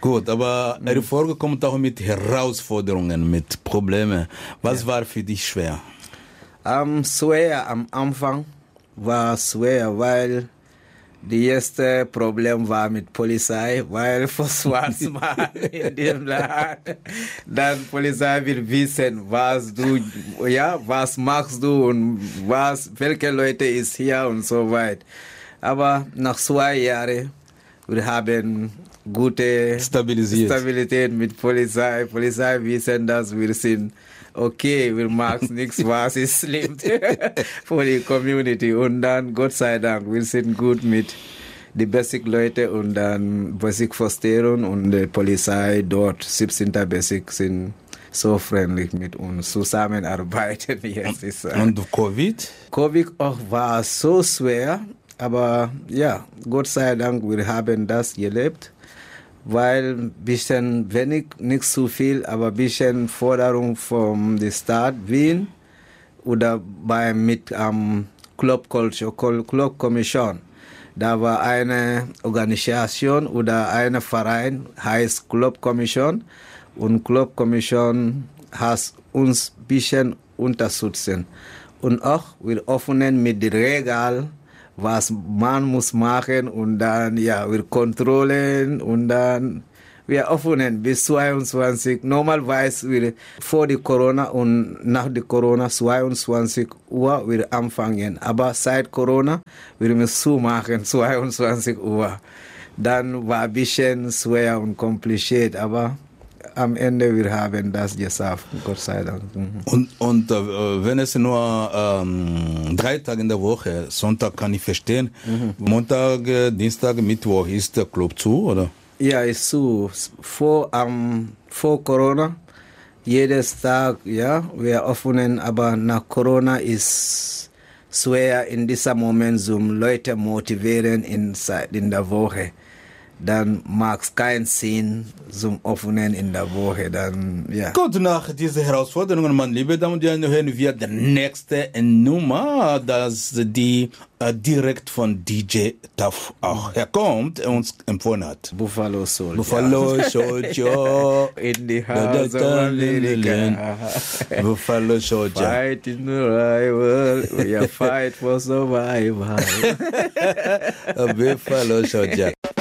Gut, aber Erfolg kommt auch mit Herausforderungen, mit Problemen. Was war für dich schwer? Schwer am Anfang war schwer, weil das erste Problem war mit Polizei, weil vor Schwarzmann in dem Land, dann Polizei will wissen, was machst du und welche Leute ist hier und so weiter. Aber nach 2 Jahren, wir haben gute Stabilität mit Polizei. Polizei wissen, dass wir sind okay, wir machen nichts, was ist schlimm für die Community. Und dann, Gott sei Dank, wir sind gut mit den Basic Leute und dann Basic Vorstehung und die Polizei dort, 17. Basic, sind so freundlich mit uns zusammenarbeiten. Yes, und Covid? Covid auch war so schwer, aber ja, Gott sei Dank, wir haben das gelebt. Weil ein bisschen wenig, nicht zu viel, aber ein bisschen Forderung vom Staat Wien oder mit Club Culture, Club Commission. Da war eine Organisation oder ein Verein, heißt Club Commission, und Club Commission hat uns ein bisschen unterstützen. Und auch wir öffnen mit den Regeln, was man muss machen und dann, wir kontrollieren und dann wir öffnen bis 22. Normalerweise wir vor der Corona und nach der Corona 22 Uhr wir anfangen. Aber seit Corona wir müssen zumachen 22 Uhr. Dann war ein bisschen schwer und kompliziert, aber am Ende wir haben das geschafft, Gott sei Dank. Und wenn es nur 3 Tage in der Woche, Sonntag kann ich verstehen, Montag, Dienstag, Mittwoch ist der Club zu, oder? Ja, ist zu. Vor Corona, jedes Tag, wir öffnen, aber nach Corona ist schwer in diesem Moment, um Leute motivieren in der Woche. Dann macht es keinen Sinn zum Öffnen in der Woche. Dann, Gut, nach diesen Herausforderungen, meine liebe Damen und Herren, hören wir die nächste Nummer, das die direkt von DJ Tuff auch herkommt und uns empfohlen hat. Buffalo Soldier. Buffalo Soldier. In the house of America. Buffalo Soldier. Fight in the rival. We are fight for survival. Buffalo Soldier.